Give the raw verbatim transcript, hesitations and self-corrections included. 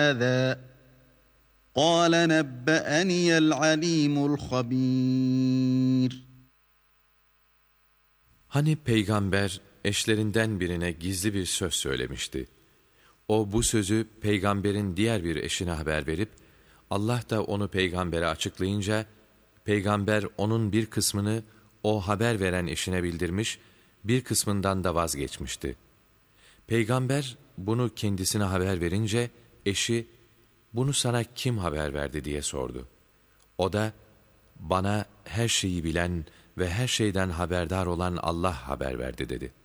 هذا قال نبأني العليم الخبير. Hani peygamber eşlerinden birine gizli bir söz söylemişti. O bu sözü peygamberin diğer bir eşine haber verip, Allah da onu peygambere açıklayınca, peygamber onun bir kısmını o haber veren eşine bildirmiş, bir kısmından da vazgeçmişti. Peygamber bunu kendisine haber verince, eşi, bunu sana kim haber verdi diye sordu. O da, bana her şeyi bilen ve her şeyden haberdar olan Allah haber verdi dedi.